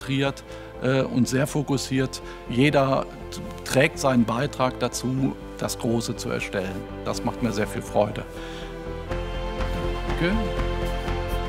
konzentriert und sehr fokussiert. Jeder trägt seinen Beitrag dazu, das Große zu erstellen. Das macht mir sehr viel Freude. Danke.